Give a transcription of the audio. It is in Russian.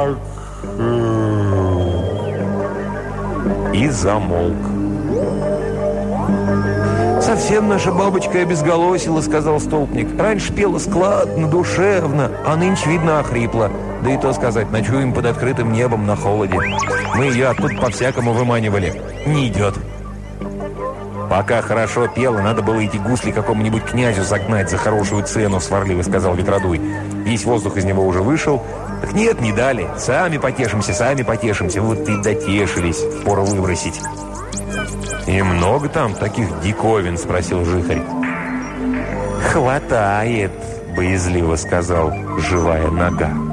так. И замолк. «Совсем наша бабочка обезголосила», — сказал столпник. «Раньше пела складно, душевно, а нынче, видно, охрипла. Да и то сказать, ночуем под открытым небом на холоде. Мы ее оттуда по-всякому выманивали. Не идет». «Пока хорошо пела, надо было эти гусли какому-нибудь князю загнать за хорошую цену», — сварливо сказал Ветродуй. «Весь воздух из него уже вышел». «Так нет, не дали. Сами потешимся, сами потешимся. Вот и дотешились. Пору выбросить». «И много там таких диковин?» — спросил Жихарь. «Хватает», — боязливо сказал живая нога.